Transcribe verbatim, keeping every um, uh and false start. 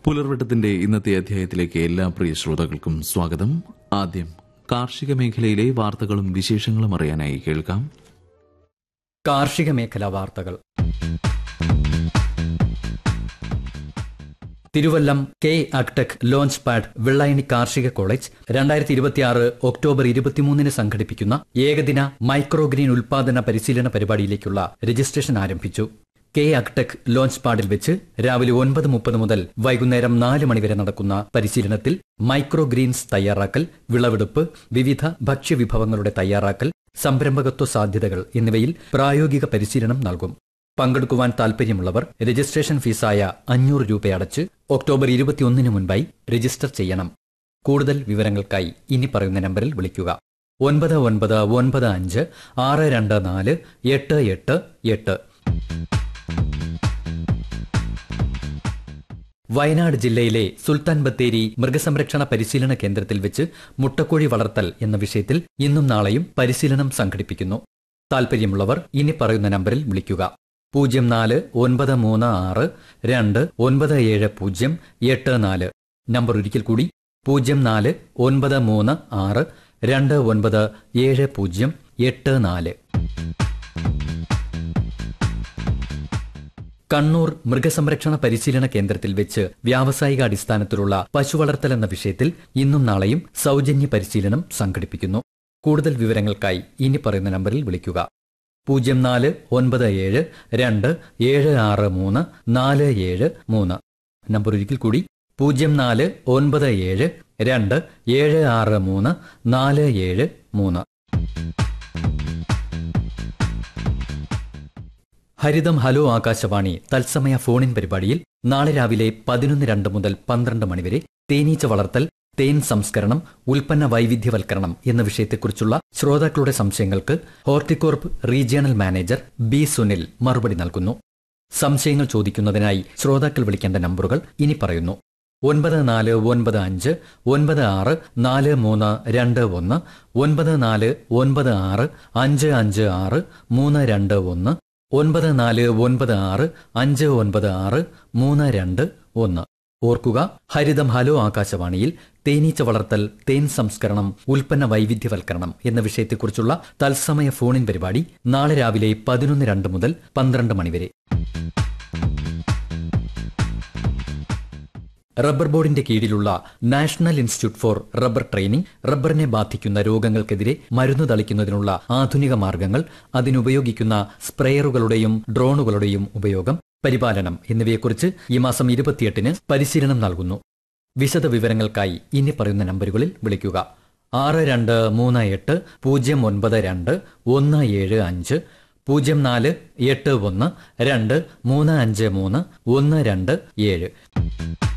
പുലർവട്ടത്തിന്റെ ഇന്നത്തെ അധ്യായത്തിലേക്ക് എല്ലാ പ്രിയ ശ്രോതാക്കൾക്കും സ്വാഗതം. ആദ്യം കാർഷിക മേഖലയിലെ വാർത്തകളും വിശേഷങ്ങളും അറിയാനായി കേൾക്കാം. കാർഷിക മേഖലാ വാർത്തകൾ. Thiruvallam K agtech launch pad Vellayani കാർഷിക കോളേജ് രണ്ടായിരത്തി ഇരുപത്തിയാറ് ഒക്ടോബർ ഇരുപത്തിമൂന്നിന് സംഘടിപ്പിക്കുന്ന ഏകദിന മൈക്രോഗ്രീൻ ഉൽപാദന പരിശീലന പരിപാടിയിലേക്കുള്ള രജിസ്ട്രേഷൻ ആരംഭിച്ചു. കെ അഗ്ടെക് ലോഞ്ച് പാഡിൽ വെച്ച് രാവിലെ ഒൻപത് മുപ്പത് മുതൽ വൈകുന്നേരം നാല് മണിവരെ നടക്കുന്ന പരിശീലനത്തിൽ മൈക്രോ ഗ്രീൻസ് തയ്യാറാക്കൽ, വിളവെടുപ്പ്, വിവിധ ഭക്ഷ്യവിഭവങ്ങളുടെ തയ്യാറാക്കൽ, സംരംഭകത്വ സാധ്യതകൾ എന്നിവയിൽ പ്രായോഗിക പരിശീലനം നൽകും. പങ്കെടുക്കുവാൻ താൽപര്യമുള്ളവർ രജിസ്ട്രേഷൻ ഫീസായ അഞ്ഞൂറ് രൂപയടച്ച് ഒക്ടോബർ ഇരുപത്തിയൊന്നിന് മുൻപായി രജിസ്റ്റർ ചെയ്യണം. കൂടുതൽ വിവരങ്ങൾക്കായി ഇനി പറയുന്ന നമ്പറിൽ വിളിക്കുക: ഒൻപത് ഒൻപത് ഒൻപത് അഞ്ച് ആറ് രണ്ട് നാല് എട്ട് എട്ട് എട്ട്. വയനാട് ജില്ലയിലെ സുൽത്താൻ ബത്തേരി മൃഗസംരക്ഷണ പരിശീലന കേന്ദ്രത്തിൽ വെച്ച് മുട്ടക്കോഴി വളർത്തൽ എന്ന വിഷയത്തിൽ ഇന്നും നാളെയും പരിശീലനം സംഘടിപ്പിക്കുന്നു. താൽപര്യമുള്ളവർ ഇനി പറയുന്ന നമ്പറിൽ വിളിക്കുക: പൂജ്യം നാല് ഒൻപത് മൂന്ന് ആറ് രണ്ട് ഒൻപത് ഏഴ് പൂജ്യം എട്ട് നാല്. നമ്പർ ഒരിക്കൽ കൂടി: പൂജ്യം നാല് ഒൻപത് മൂന്ന് ആറ് രണ്ട് ഒൻപത് ഏഴ് പൂജ്യം എട്ട് നാല്. കണ്ണൂർ മൃഗസംരക്ഷണ പരിശീലന കേന്ദ്രത്തിൽ വെച്ച് വ്യാവസായിക അടിസ്ഥാനത്തിലുള്ള പശുവളർത്തൽ എന്ന വിഷയത്തിൽ ഇന്നും നാളെയും സൗജന്യ പരിശീലനം സംഘടിപ്പിക്കുന്നു. കൂടുതൽ വിവരങ്ങൾക്കായി ഇനി പറയുന്ന നമ്പറിൽ വിളിക്കുക: പൂജ്യം നാല് ഒൻപത് ഏഴ് രണ്ട് ഏഴ് ആറ് മൂന്ന് നാല് ഏഴ് മൂന്ന്. നമ്പർ ഒരിക്കൽ കൂടി: പൂജ്യം നാല് ഒൻപത് ഏഴ് രണ്ട് ഏഴ് ആറ് മൂന്ന് നാല് ഏഴ് മൂന്ന്. ഹരിതം ഹലോ ആകാശവാണി തത്സമയ ഫോണിൻ പരിപാടിയിൽ നാളെ രാവിലെ പതിനൊന്ന് രണ്ട് മുതൽ പന്ത്രണ്ട് മണിവരെ തേനീച്ച വളർത്തൽ, തേൻ സംസ്കരണം, ഉൽപ്പന്ന വൈവിധ്യവൽക്കരണം എന്ന വിഷയത്തെക്കുറിച്ചുള്ള ശ്രോതാക്കളുടെ സംശയങ്ങൾക്ക് Horticorp regional manager B Sunil മറുപടി നൽകുന്നു. സംശയങ്ങൾ ചോദിക്കുന്നതിനായി ശ്രോതാക്കൾ വിളിക്കേണ്ട നമ്പറുകൾ ഇനി പറയുന്നു: ഒൻപത് നാല് ഒൻപത് അഞ്ച് ഒൻപത് ആറ് നാല് മൂന്ന് രണ്ട് ഒന്ന്, ഒൻപത് നാല് ഒൻപത് ആറ് അഞ്ച് അഞ്ച് ആറ് മൂന്ന് രണ്ട് ഒന്ന്, ഒൻപത് നാല് ഒൻപത് ആറ് അഞ്ച് ഒൻപത് ആറ് മൂന്ന് രണ്ട് ഒന്ന്. ഓർക്കുക, ഹരിതം ഹലോ ആകാശവാണിയിൽ തേനീച്ച വളർത്തൽ, തേൻ സംസ്കരണം, ഉൽപ്പന്ന വൈവിധ്യവൽക്കരണം എന്ന വിഷയത്തെക്കുറിച്ചുള്ള തത്സമയ ഫോണിൻ പരിപാടി നാളെ രാവിലെ പതിനൊന്ന് രണ്ട് മുതൽ പന്ത്രണ്ട് മണിവരെ. റബ്ബർ ബോർഡിന്റെ കീഴിലുള്ള national institute four rubber training റബ്ബറിനെ ബാധിക്കുന്ന രോഗങ്ങൾക്കെതിരെ മരുന്ന് തളിക്കുന്നതിനുള്ള ആധുനിക മാർഗങ്ങൾ, അതിനുപയോഗിക്കുന്ന സ്പ്രേയറുകളുടെയും ഡ്രോണുകളുടെയും ഉപയോഗം, പരിപാലനം എന്നിവയെക്കുറിച്ച് ഈ മാസം ഇരുപത്തിയെട്ടിന് പരിശീലനം നൽകുന്നു. വിശദ വിവരങ്ങൾക്കായി ഇനി പറയുന്ന നമ്പറുകളിൽ വിളിക്കുക: ആറ് രണ്ട് മൂന്ന് എട്ട് പൂജ്യം ഒൻപത് രണ്ട് ഒന്ന് ഏഴ് അഞ്ച്, പൂജ്യം നാല് എട്ട് ഒന്ന് രണ്ട് മൂന്ന് അഞ്ച് മൂന്ന് ഒന്ന് രണ്ട് ഏഴ്.